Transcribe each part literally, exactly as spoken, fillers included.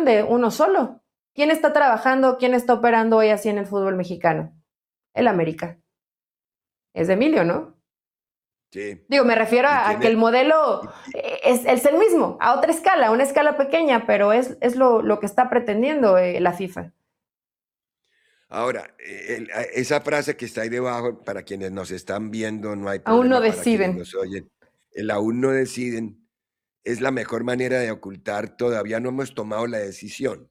decisión de uno solo. ¿Quién está trabajando, quién está operando hoy así en el fútbol mexicano? El América. Es de Emilio, ¿no? Sí. Digo, me refiero Y a, a que tiene, el modelo y- y- es, es el mismo, a otra escala, a una escala pequeña, pero es, es lo, lo que está pretendiendo eh, la FIFA. Ahora, eh, el- a- esa frase que está ahí debajo, para quienes nos están viendo, no hay Aún no problema, para quienes deciden. nos oyen, el aún no deciden, es la mejor manera de ocultar, todavía no hemos tomado la decisión,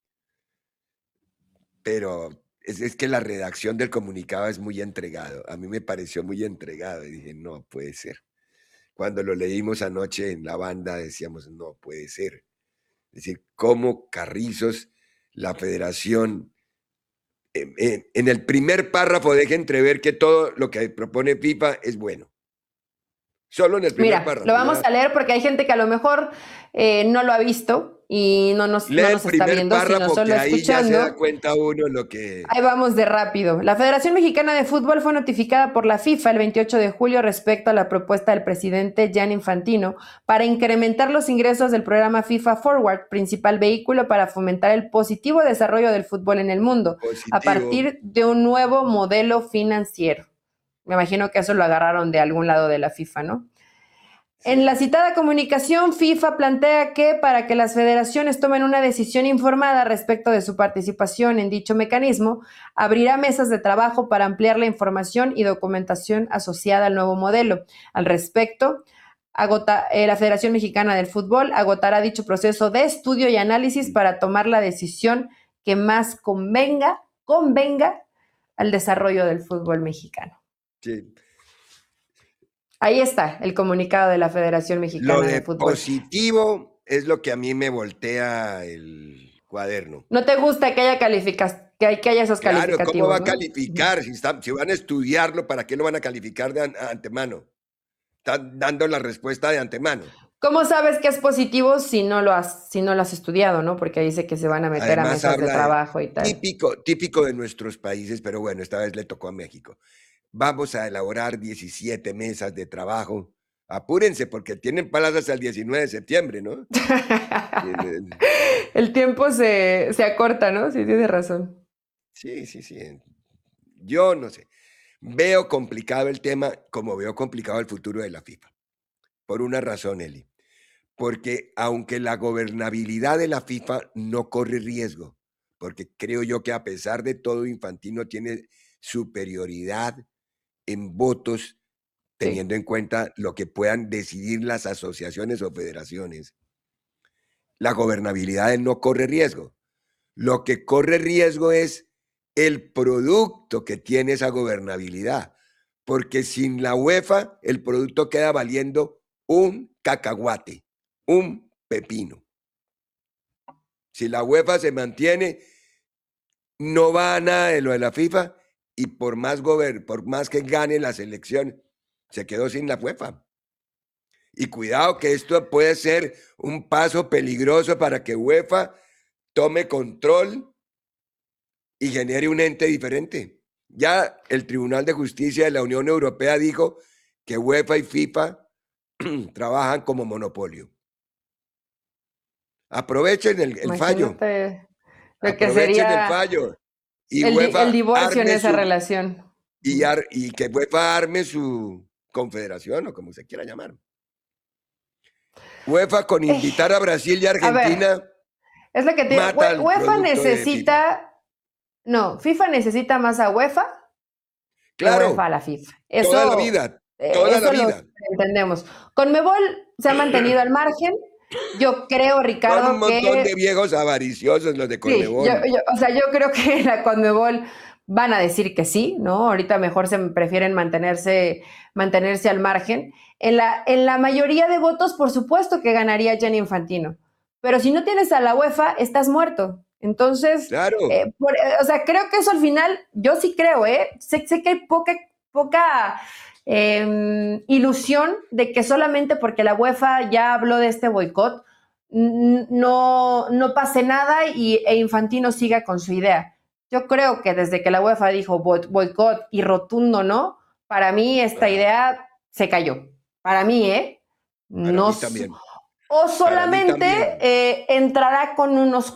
pero es, es que la redacción del comunicado es muy entregado, a mí me pareció muy entregado y dije, no puede ser. Cuando lo leímos anoche en la banda decíamos, no puede ser. Es decir, cómo Carrizos, la federación, en, en- en el primer párrafo deja entrever que todo lo que propone FIFA es bueno. Solo en el primer Mira, lo párrafo. vamos Ya. a leer porque hay gente que a lo mejor eh, no lo ha visto y no nos, Lee no el nos está primer viendo, sino párrafo solo que ahí ya se da escuchando. cuenta uno lo que... Ahí vamos de rápido. La Federación Mexicana de Fútbol fue notificada por la FIFA el veintiocho de julio respecto a la propuesta del presidente Gianni Infantino para incrementar los ingresos del programa FIFA Forward, principal vehículo para fomentar el positivo desarrollo del fútbol en el mundo, a Positivo. partir de un nuevo modelo financiero. Me imagino que eso lo agarraron de algún lado de la FIFA, ¿no? En la Sí. citada comunicación, FIFA plantea que para que las federaciones tomen una decisión informada respecto de su participación en dicho mecanismo, abrirá mesas de trabajo para ampliar la información y documentación asociada al nuevo modelo. Al respecto, agota, eh, la Federación Mexicana del Fútbol agotará dicho proceso de estudio y análisis para tomar la decisión que más convenga, convenga al desarrollo del fútbol mexicano. Sí. Ahí está el comunicado de la Federación Lo Mexicana de de Fútbol. positivo es lo que a mí me voltea el cuaderno. ¿No te gusta que haya calificas, que, hay, que haya esos Claro, ¿cómo va calificativos, a no? calificar? Si, están, si van a estudiarlo, ¿para qué lo van a calificar de an- antemano? Están dando la respuesta de antemano. ¿Cómo sabes que es positivo si no lo has, si no lo has estudiado, no? Porque dice que se van a meter a Además mesas de habla de trabajo y tal. típico, típico de nuestros países, pero bueno, esta vez le tocó a México. Vamos a elaborar diecisiete mesas de trabajo. Apúrense porque tienen palabras hasta el diecinueve de septiembre, ¿no? El tiempo se, se acorta, ¿no? Sí, tienes razón. Sí, sí, sí. Yo no sé. Veo complicado el tema como veo complicado el futuro de la FIFA. Por una razón, Eli. Porque aunque la gobernabilidad de la FIFA no corre riesgo, porque creo yo que a pesar de todo Infantino tiene superioridad en votos, Sí. teniendo en cuenta lo que puedan decidir las asociaciones o federaciones, la gobernabilidad de él no corre riesgo. Lo que corre riesgo es el producto que tiene esa gobernabilidad, porque sin la UEFA el producto queda valiendo un cacahuate, un pepino. Si la UEFA se mantiene, no va a nada de lo de la FIFA y por más, gober, por más que gane la selección, se quedó sin la UEFA. Y cuidado que esto puede ser un paso peligroso para que UEFA tome control y genere un ente diferente. Ya el Tribunal de Justicia de la Unión Europea dijo que UEFA y FIFA trabajan como monopolio. Aprovechen el, el fallo, Imagínate lo que aprovechen el sería fallo y el, di- el UEFA divorcio en arme esa su relación. y, ar, y que UEFA arme su confederación o como se quiera llamar. UEFA con Eh, invitar a Brasil y a ver, Argentina es lo que te digo. mata el UEFA producto de FIFA. necesita, no, FIFA necesita más a UEFA que UEFA a Claro, la FIFA. toda la Eso, vida, eh, toda la eso lo vida. entendemos. Conmebol se ha mantenido al margen. Yo creo, Son un Ricardo, montón que de viejos avariciosos los de sí, yo, Conmebol. yo- o sea, yo creo que la Conmebol van a decir que sí, ¿no? Ahorita mejor se prefieren mantenerse, mantenerse al margen. En la, en la mayoría de votos, por supuesto que ganaría Gianni Infantino. Pero si no tienes a la UEFA, estás muerto. Entonces, Claro, eh, por- eh, o sea, creo que eso al final, yo sí creo, ¿eh? Sé, sé que hay poca, poca eh, ilusión de que solamente porque la UEFA ya habló de este boicot, no, no pase nada y, e Infantino siga con su idea. Yo creo que desde que la UEFA dijo boicot y rotundo no, para mí esta ajá, idea se cayó. Para mí, ¿eh? para No, mí también, o para mí solamente también. eh, entrará con unos